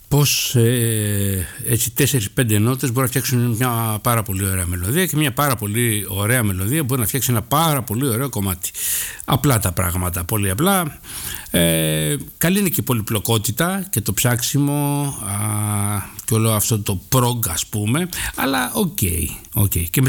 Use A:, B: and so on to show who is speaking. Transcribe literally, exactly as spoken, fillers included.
A: πως ε, έτσι τέσσερις πέντε νότες μπορεί να φτιάξουν μια πάρα πολύ ωραία μελωδία και μια πάρα πολύ ωραία μελωδία μπορεί να φτιάξει ένα πάρα πολύ ωραίο κομμάτι. Απλά τα πράγματα, πολύ απλά. Ε, καλή είναι και η πολυπλοκότητα και το ψάξιμο α, και όλο αυτό το prog, ας πούμε, αλλά οκ, okay, okay. Και